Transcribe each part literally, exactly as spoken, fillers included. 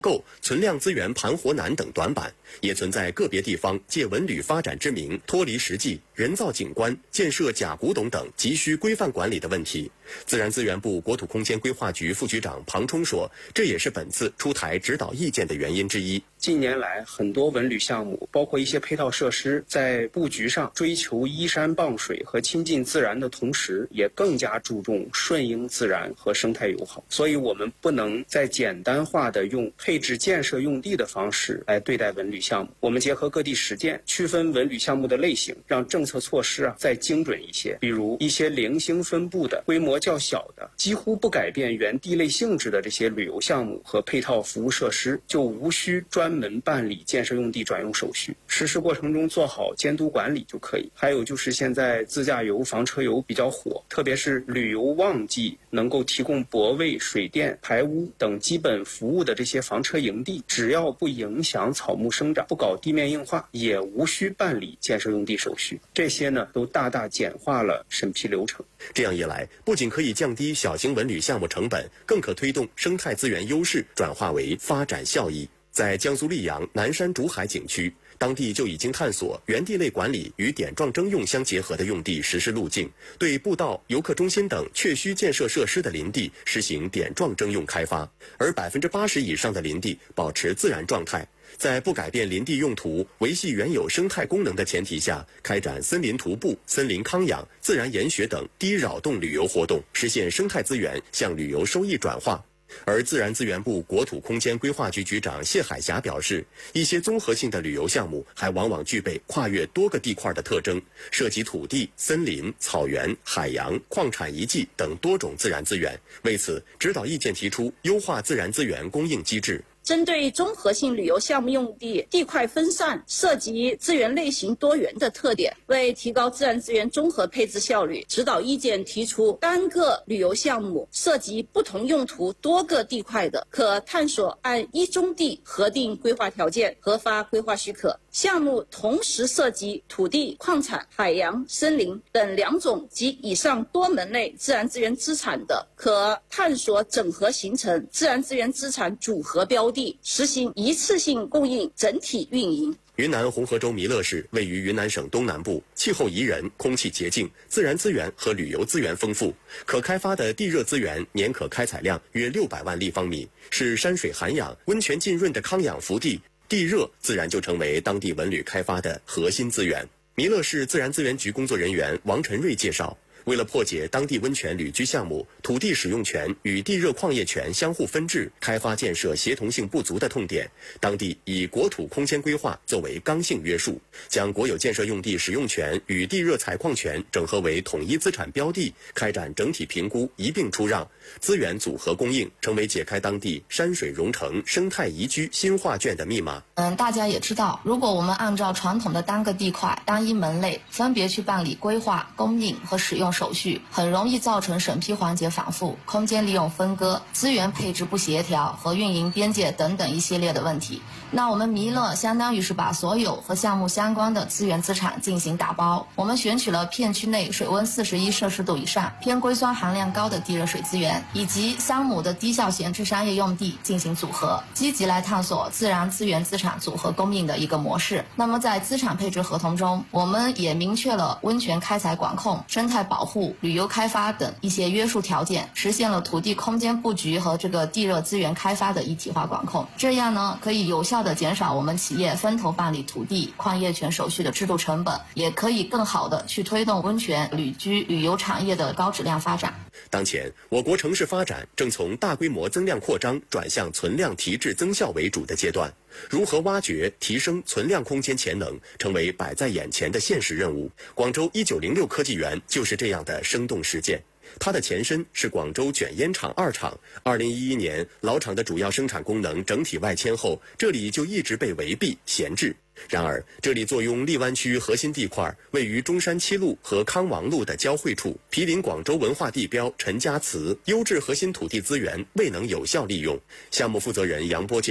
构、存量资源盘活难等短板，也存在个别地方借文旅发展之名脱离实际、人造景观、建设假古董等急需规范管理的问题。自然资源部国土空间规划局副局长庞冲说，这也是本次出台指导意见的原因之一。 近年来，很多文旅项目，包括一些配套设施，在布局上追求依山傍水和亲近自然的同时，也更加注重顺应自然和生态友好。所以，我们不能再简单化的用配置建设用地的方式来对待文旅项目。我们结合各地实践，区分文旅项目的类型，让政策措施啊再精准一些。比如一些零星分布的、规模较小的、几乎不改变原地类性质的这些旅游项目和配套服务设施，就无需专门办理建设用地转用手续，实施过程中做好监督管理就可以。还有就是现在自驾游、房车游比较火，特别是旅游旺季能够提供泊位、水电、排污等基本服务的这些房车营地，只要不影响草木生长，不搞地面硬化，也无需办理建设用地手续。这些呢，都大大简化了审批流程。 这样一来，不仅可以降低小型文旅项目成本，更可推动生态资源优势转化为发展效益。在江苏溧阳南山竹海景区，当地就已经探索原地类管理与点状征用相结合的用地实施路径，对步道、游客中心等确需建设设施的林地实行点状征用开发，而百分之八十以上的林地保持自然状态。在不改变林地用途、维系原有生态功能的前提下，开展森林徒步、森林康养、自然研学等低扰动旅游活动，实现生态资源向旅游收益转化。而自然资源部国土空间规划局局长谢海霞表示，一些综合性的旅游项目还往往具备跨越多个地块的特征，涉及土地、森林、草原、海洋、矿产遗迹等多种自然资源。为此，指导意见提出优化自然资源供应机制。 针对综合性旅游项目用地地块分散、涉及资源类型多元的特点，为提高自然资源综合配置效率，指导意见提出，单个旅游项目涉及不同用途多个地块的，可探索按一宗地核定规划条件，核发规划许可；项目同时涉及土地、矿产、海洋、森林等两种及以上多门类自然资源资产的，可探索整合形成自然资源资产组合标的，实行一次性供应整体运营。 云南红河州弥勒市位于云南省东南部，气候宜人，空气洁净，自然资源和旅游资源丰富，可开发的地热资源年可开采量约六百万立方米，是山水涵养、温泉浸润的康养福地。地热自然就成为当地文旅开发的核心资源。弥勒市自然资源局工作人员王晨瑞介绍，为了破解当地温泉旅居项目土地使用权与地热矿业权相互分置、开发建设协同性不足的痛点，当地以国土空间规划作为刚性约束，将国有建设用地使用权与地热采矿权整合为统一资产标的，开展整体评估，一并出让，资源组合供应成为解开当地山水融成、生态宜居新画卷的密码。 嗯，大家也知道，如果我们按照传统的单个地块、单一门类分别去办理规划、供应和使用手续，很容易造成审批环节反复、空间利用分割、资源配置不协调和运营边界等等一系列的问题。那我们弥勒相当于是把所有和项目相关的资源资产进行打包，我们选取了片区内水温四十一摄氏度以上、偏硅酸含量高的地热水资源，以及三亩的低效闲置商业用地进行组合，积极来探索自然资源资产组合供应的一个模式。那么在资产配置合同中，我们也明确了温泉开采管控、生态保护、旅游开发等一些约束条件，实现了土地空间布局和这个地热资源开发的一体化管控。这样呢，可以有效的减少我们企业分头办理土地、矿业权手续的制度成本，也可以更好的去推动温泉、旅居、旅游产业的高质量发展。 当前，我国城市发展正从大规模增量扩张转向存量提质增效为主的阶段。如何挖掘、提升存量空间潜能，成为摆在眼前的现实任务。广州一九零六科技园就是这样的生动实践。它的前身是广州卷烟厂二厂，二零一一年老厂的主要生产功能整体外迁后，这里就一直被围蔽闲置。然而，这里坐拥荔湾区核心地块，位于中山七路和康王路的交汇处，毗邻广州文化地标陈家祠，优质核心土地资源未能有效利用。项目负责人杨波介绍，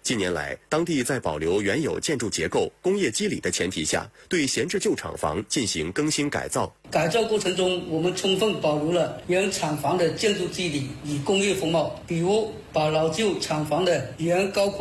近年来，当地在保留原有建筑结构、工业基理的前提下，对闲置旧厂房进行更新改造。 改造过程中，我们充分保留了原厂房的建筑基理与工业风貌，比如把老旧厂房的原高空